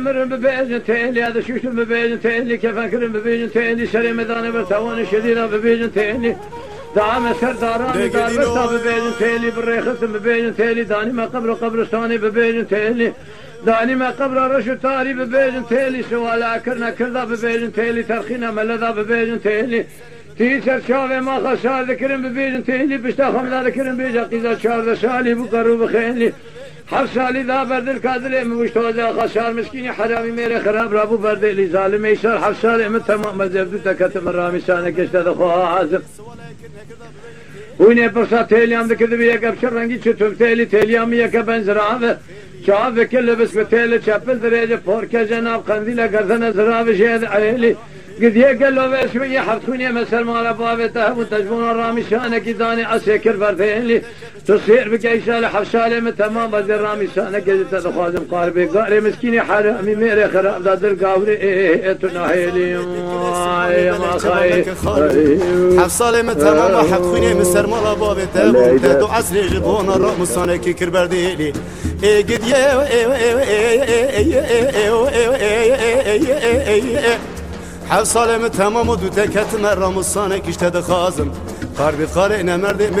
مرن ببيجن تيلي هذا شوشن ببيجن تيلي كيف أكرم ببيجن تيلي شري ميدان برتوان شدينا ببيجن تيلي دعم سرداران دار برتا ببيجن تيلي بالريخت ببيجن تيلي داني ما قبر قبرستاني ببيجن تيلي داني ما قبر رشو تاري ببيجن تيلي سوالا كرنا كردا ببيجن تيلي ترخينا ملدا ببيجن تيلي تيسر شاوه ما خسار ذكرن ببيجن تيلي بشتا خمدا ذكرن بيجا قيزا شاوه سالي بقرو بخيلي حفصالي ذا برد الكادر مشتوزا خسار مسكيني حرامي ميري خراب رابو برد اللي ظالم يسار حفصالي من تمام مزبدو تكتم الرامي سانك اشتد خواه عازم ويني برصا تيليام ذكر بيك ابشر رنگي چطور تيليام يك بنزراوه شاف كل بس بتيلي چپل درجه پوركه جناب قنديله گردن زراوه شهد عيلي قد يقل له باسمي حفتوني مسر مال بابته وتجبون الرامي شانك داني اسكر برديلي تصير بكيسال حفصالي من تمام بدر الرامي شانك جت تخازم قاربي قاري مسكيني حرامي ميري خراب دادر قاوري تناهيلي يا ما خاي حفصالي من تمام حفتوني مسر مال بابته وتدو عسري جبون الرامي شانك كر برديلي قد حفصالي من تمام ودو تكت مرام الصانك اشتد خازم قاربي قارئنا مردي